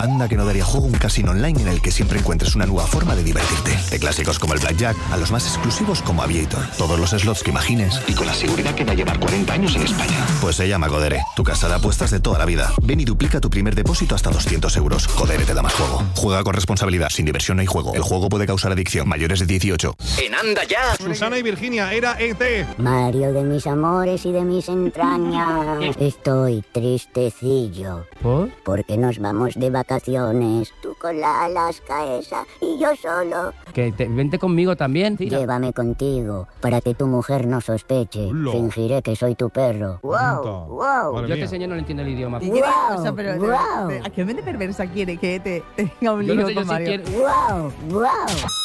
Anda que no daría juego un casino online en el que siempre encuentres una nueva forma de divertirte. De clásicos como el Blackjack a los más exclusivos como Aviator. Todos los slots que imagines y con la seguridad que va a llevar 40 años en España. Pues se llama Codere, tu casa de apuestas de toda la vida. Ven y duplica tu primer depósito hasta 200 euros. Codere te da más juego. Juega con responsabilidad. Sin diversión no hay juego. El juego puede causar adicción. Mayores de 18. En Anda Ya. Susana y Virginia, era ET. Mario de mis amores y de mis entrañas. Estoy tristecillo. ¿Por? Porque nos vamos de vacaciones. Tú con la Alaska esa y yo solo. Vente conmigo también. Tira. Llévame contigo para que tu mujer no sospeche. Hola. Fingiré que soy tu perro. ¡Wow! ¡Wow! Madre Yo a mía. este señor no le entiendo el idioma. Y quiere- Guau, o sea, pero guau. ¿a qué mente perversa quiere que te tenga un Yo no lío sé yo con si Mario? quiere... ¡Wow! ¡Wow!